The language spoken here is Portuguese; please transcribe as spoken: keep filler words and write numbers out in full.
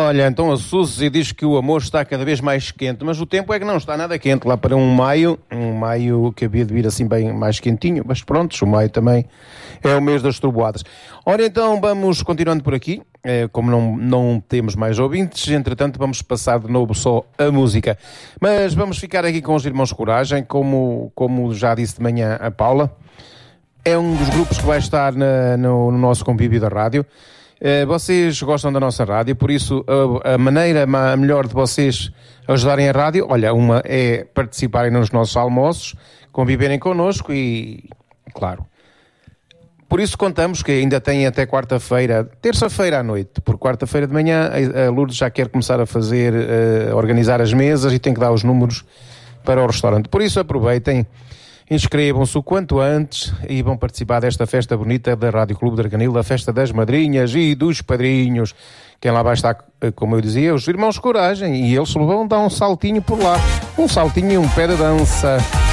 olha, então a Suzy diz que o amor está cada vez mais quente, mas o tempo é que não está nada quente, lá para um maio, um maio que havia de vir assim bem mais quentinho, mas pronto, o maio também é o mês das trovoadas. Ora então, vamos continuando por aqui, é, como não, não temos mais ouvintes, entretanto vamos passar de novo só a música, mas vamos ficar aqui com os Irmãos Coragem, como, como já disse de manhã a Paula, é um dos grupos que vai estar na, no, no nosso convívio da rádio. Uh, vocês gostam da nossa rádio, por isso a, a maneira a melhor de vocês ajudarem a rádio, olha, uma é participarem nos nossos almoços, conviverem connosco e, claro, por isso contamos que ainda tem até quarta-feira, terça-feira à noite, por quarta-feira de manhã a Lourdes já quer começar a fazer, uh, organizar as mesas e tem que dar os números para o restaurante, por isso aproveitem. Inscrevam-se o quanto antes e vão participar desta festa bonita da Rádio Clube de Arganil, da festa das madrinhas e dos padrinhos. Quem lá vai estar, como eu dizia, os Irmãos Coragem, e eles vão dar um saltinho por lá. Um saltinho e um pé de dança.